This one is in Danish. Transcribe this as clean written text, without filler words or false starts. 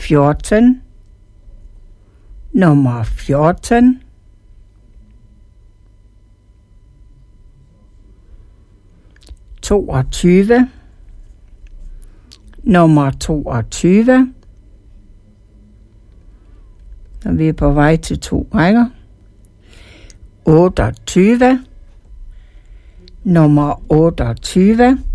14, nummer 14, 22, nummer 22, og vi er på vej til 2 rækker, 28, nummer 28,